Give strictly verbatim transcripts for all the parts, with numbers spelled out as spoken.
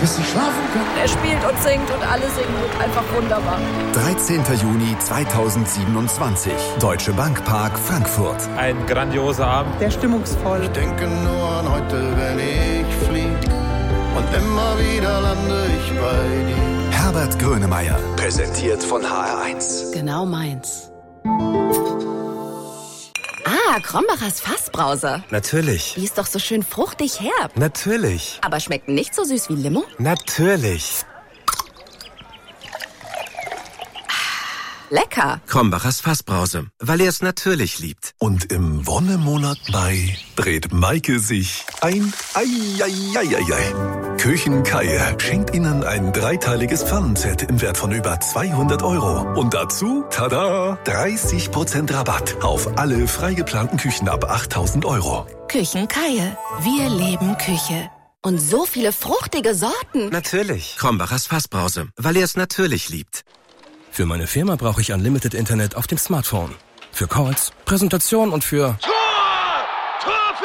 bis ich schlafen kann. Er spielt und singt und alle singen und einfach wunderbar. dreizehnten Juni zweitausendsiebenundzwanzig. Deutsche Bank Park, Frankfurt. Ein grandioser Abend. Sehr stimmungsvoll. Ich denke nur an heute, wenn ich flieg. Und immer wieder lande ich bei dir. Herbert Grönemeyer. Präsentiert von H R eins. Genau meins. Ah, Krombachers Fassbrause. Natürlich. Die ist doch so schön fruchtig herb. Natürlich. Aber schmeckt nicht so süß wie Limo? Natürlich. Lecker. Krombachers Fassbrause, weil er es natürlich liebt. Und im Wonnemonat Mai dreht Maike sich ein Eieieiei. Küchenkeier schenkt Ihnen ein dreiteiliges Pfannenset im Wert von über zweihundert Euro. Und dazu, tada, dreißig Prozent Rabatt auf alle frei geplanten Küchen ab achttausend Euro. Küchenkeier. Wir leben Küche. Und so viele fruchtige Sorten. Natürlich. Krombachers Fassbrause, weil er es natürlich liebt. Für meine Firma brauche ich Unlimited Internet auf dem Smartphone. Für Calls, Präsentation und für... Tor! Tor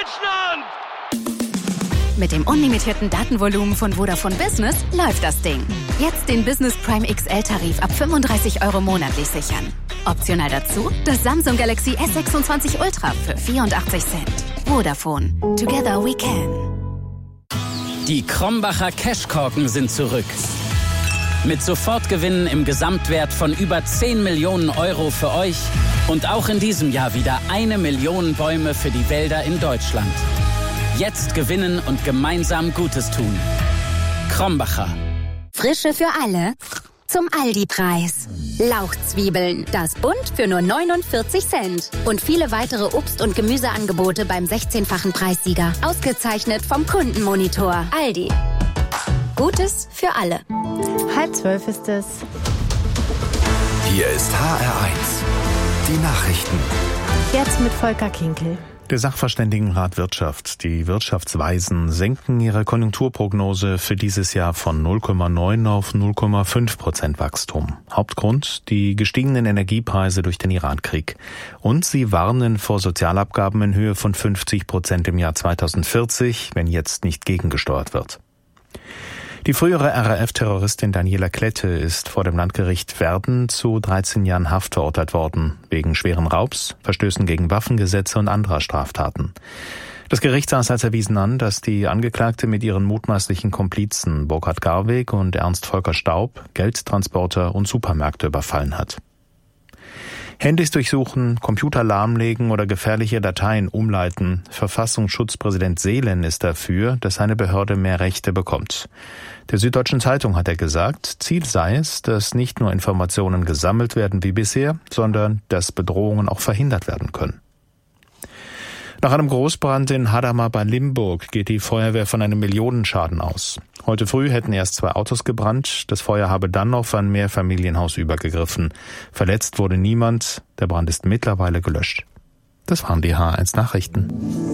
für Deutschland! Mit dem unlimitierten Datenvolumen von Vodafone Business läuft das Ding. Jetzt den Business Prime X L-Tarif ab fünfunddreißig Euro monatlich sichern. Optional dazu das Samsung Galaxy S sechsundzwanzig Ultra für vierundachtzig Cent. Vodafone. Together we can. Die Krombacher Cashkorken sind zurück. Mit Sofortgewinnen im Gesamtwert von über zehn Millionen Euro für euch und auch in diesem Jahr wieder eine Million Bäume für die Wälder in Deutschland. Jetzt gewinnen und gemeinsam Gutes tun. Krombacher. Frische für alle. Zum Aldi-Preis. Lauchzwiebeln, das Bund für nur neunundvierzig Cent. Und viele weitere Obst- und Gemüseangebote beim sechzehnfachen Preissieger. Ausgezeichnet vom Kundenmonitor. Aldi. Gutes für alle. Halb zwölf ist es. Hier ist H R eins. Die Nachrichten. Jetzt mit Volker Kinkel. Der Sachverständigenrat Wirtschaft, die Wirtschaftsweisen, senken ihre Konjunkturprognose für dieses Jahr von null Komma neun auf null Komma fünf Prozent Wachstum. Hauptgrund die gestiegenen Energiepreise durch den Irankrieg. Und sie warnen vor Sozialabgaben in Höhe von fünfzig Prozent im Jahr zweitausendvierzig, wenn jetzt nicht gegengesteuert wird. Die frühere R A F-Terroristin Daniela Klette ist vor dem Landgericht Verden zu dreizehn Jahren Haft verurteilt worden, wegen schweren Raubs, Verstößen gegen Waffengesetze und anderer Straftaten. Das Gericht sah es als erwiesen an, dass die Angeklagte mit ihren mutmaßlichen Komplizen Burkhard Garweg und Ernst Volker Staub Geldtransporter und Supermärkte überfallen hat. Handys durchsuchen, Computer lahmlegen oder gefährliche Dateien umleiten. Verfassungsschutzpräsident Seelen ist dafür, dass seine Behörde mehr Rechte bekommt. Der Süddeutschen Zeitung hat er gesagt, Ziel sei es, dass nicht nur Informationen gesammelt werden wie bisher, sondern dass Bedrohungen auch verhindert werden können. Nach einem Großbrand in Hadamar bei Limburg geht die Feuerwehr von einem Millionenschaden aus. Heute früh hätten erst zwei Autos gebrannt, das Feuer habe dann auf ein Mehrfamilienhaus übergegriffen. Verletzt wurde niemand, der Brand ist mittlerweile gelöscht. Das waren die H R eins Nachrichten.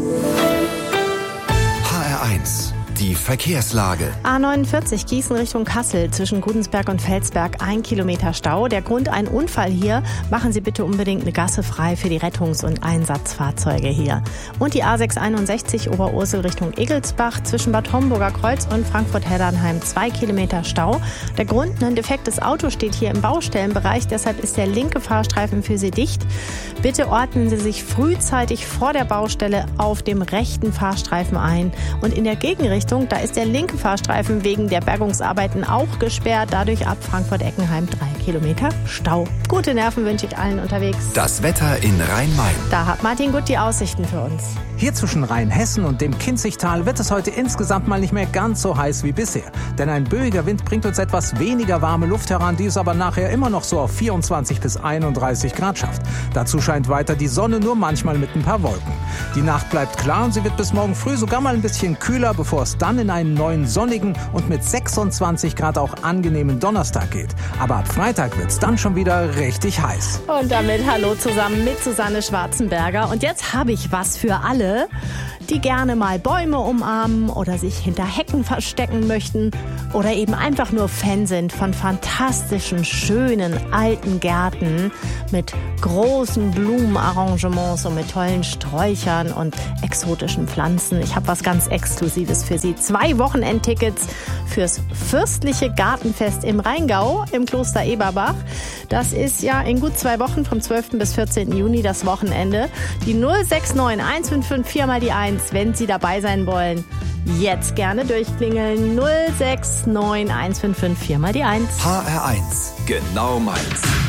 H R eins. Die Verkehrslage. A neunundvierzig Gießen Richtung Kassel zwischen Gudensberg und Felsberg, ein Kilometer Stau. Der Grund ein Unfall hier. Machen Sie bitte unbedingt eine Gasse frei für die Rettungs- und Einsatzfahrzeuge hier. Und die A sechshunderteinundsechzig Oberursel Richtung Egelsbach zwischen Bad Homburger Kreuz und Frankfurt-Heddernheim, zwei Kilometer Stau. Der Grund, ein defektes Auto steht hier im Baustellenbereich, deshalb ist der linke Fahrstreifen für Sie dicht. Bitte ordnen Sie sich frühzeitig vor der Baustelle auf dem rechten Fahrstreifen ein. Und in der Gegenrichtung, da ist der linke Fahrstreifen wegen der Bergungsarbeiten auch gesperrt. Dadurch ab Frankfurt-Eckenheim drei Kilometer Stau. Gute Nerven wünsche ich allen unterwegs. Das Wetter in Rhein-Main. Da hat Martin Gut die Aussichten für uns. Hier zwischen Rheinhessen und dem Kinzigtal wird es heute insgesamt mal nicht mehr ganz so heiß wie bisher. Denn ein böiger Wind bringt uns etwas weniger warme Luft heran, die es aber nachher immer noch so auf vierundzwanzig bis einunddreißig Grad schafft. Dazu scheint weiter die Sonne, nur manchmal mit ein paar Wolken. Die Nacht bleibt klar und sie wird bis morgen früh sogar mal ein bisschen kühler, bevor es dann in einen neuen sonnigen und mit sechsundzwanzig Grad auch angenehmen Donnerstag geht. Aber ab Freitag wird es dann schon wieder richtig heiß. Und damit hallo zusammen mit Susanne Schwarzenberger. Und jetzt habe ich was für alle, die gerne mal Bäume umarmen oder sich hinter Hecken verstecken möchten oder eben einfach nur Fan sind von fantastischen, schönen, alten Gärten mit großen Blumenarrangements und mit tollen Sträuchern und exotischen Pflanzen. Ich habe was ganz Exklusives für Sie. Zwei Wochenendtickets fürs Fürstliche Gartenfest im Rheingau im Kloster Eberbach. Das ist ja in gut zwei Wochen vom zwölften bis vierzehnten Juni das Wochenende. Die null sechs neun eins fünf fünf vier mal die eins, wenn Sie dabei sein wollen. Jetzt gerne durchklingeln. null sechs neun eins fünf fünf vier mal die eins. H R eins, genau meins.